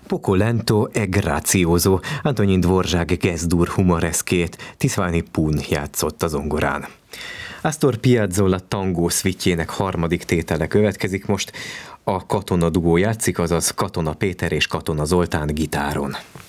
Poco lento e grazioso, Antonin Dvořák Gest-dur humoreszkét Tiszvány Pun játszott a zongorán. Astor Piazzolla tangó szvitjének harmadik tétele következik most. A Katona duó játszik, azaz Katona Péter és Katona Zoltán gitáron.